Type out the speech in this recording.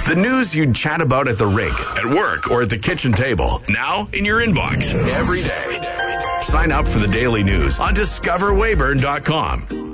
The news you'd chat about at the rink, at work, or at the kitchen table. Now in your inbox every day. Sign up for the daily news on discoverweyburn.com.